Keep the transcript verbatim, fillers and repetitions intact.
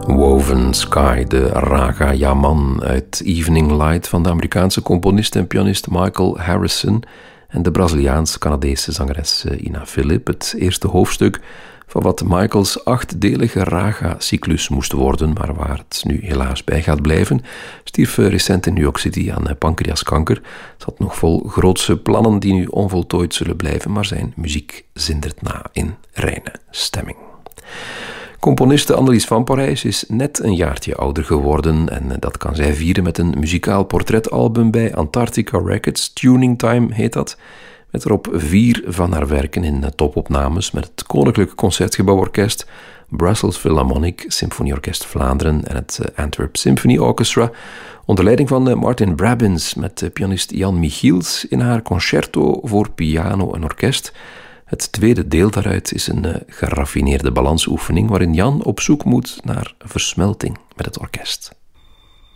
Woven Sky, de Raga Yaman uit Evening Light van de Amerikaanse componist en pianist Michael Harrison en de Braziliaans-Canadese zangeres Ina Philip, het eerste hoofdstuk van wat Michaels achtdelige Raga-cyclus moest worden, maar waar het nu helaas bij gaat blijven, stierf recent in New York City aan pancreaskanker. Het had nog vol grootse plannen die nu onvoltooid zullen blijven, maar zijn muziek zindert na in reine stemming. Componiste Annelies van Parijs is net een jaartje ouder geworden en dat kan zij vieren met een muzikaal portretalbum bij Antarctica Records. Tuning Time heet dat, met erop vier van haar werken in topopnames met het Koninklijk Concertgebouworkest, Brussels Philharmonic, Symfonieorkest Vlaanderen en het Antwerp Symphony Orchestra, onder leiding van Martin Brabbins met pianist Jan Michiels in haar concerto voor piano en orkest. Het tweede deel daaruit is een uh, geraffineerde balansoefening waarin Jan op zoek moet naar versmelting met het orkest.